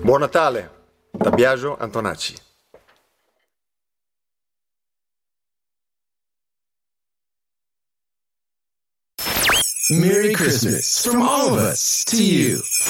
Buon Natale, da Biagio Antonacci. Merry Christmas from all of us to you.